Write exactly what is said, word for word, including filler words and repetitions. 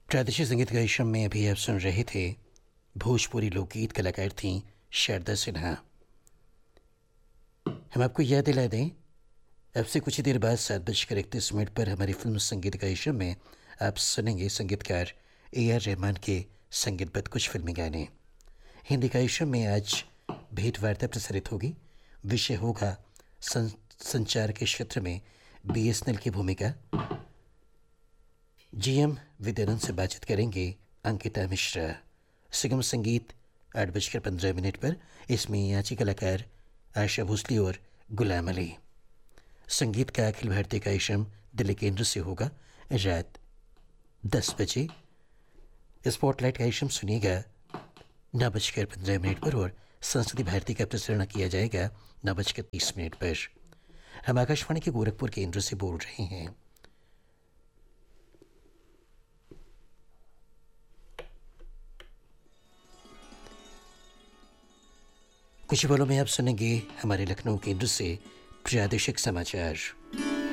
प्रादेशिक संगीत कार्यक्रम में अभी आप सुन रहे थे भोजपुरी लोकगीत। कलाकार थीं शारदा सिन्हा। हम आपको याद दिला दें, अब से कुछ ही देर बाद सात बजकर इकतीस मिनट पर हमारी फिल्म संगीत कार्यक्रम में आप सुनेंगे संगीतकार ए आर रहमान के संगीतबद्ध कुछ फिल्मी गाने। हिंदी कार्यक्रम में आज भेंट वार्ता प्रसारित होगी। विषय होगा सं, संचार के क्षेत्र में बी एस एन एल की भूमिका। जीएम विद्यानंद से बातचीत करेंगे अंकिता मिश्रा। सुगम संगीत आठ बजकर पंद्रह मिनट पर, इसमें याची कलाकार आशा भोसले और गुलाम अली। संगीत का अखिल भारतीय कार्यक्रम दिल्ली केंद्र से होगा रात दस बजे। स्पॉटलाइट कार्यक्रम सुनिएगा नौ बजकर पंद्रह मिनट पर और संस्कृति भारती का प्रसारण किया जाएगा नौ बजकर तीस मिनट पर। हम आकाशवाणी के गोरखपुर केंद्र से बोल रहे हैं। कुछ पलों में आप सुनेंगे हमारे लखनऊ केंद्र से प्रादेशिक समाचार।